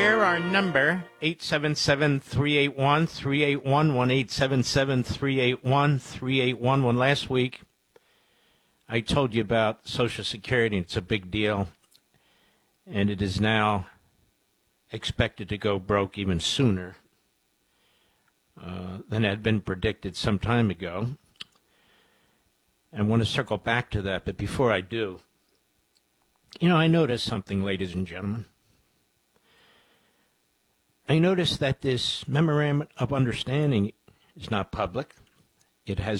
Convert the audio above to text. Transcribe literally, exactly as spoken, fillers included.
share our number, eight seven seven, three eight one, three eight one one, eight seven seven, three eight one, three eight one one. Last week, I told you about Social Security. It's a big deal, and it is now expected to go broke even sooner uh, than had been predicted some time ago. I want to circle back to that, but before I do, you know, I noticed something, ladies and gentlemen. I noticed that this memorandum of understanding is not public. It has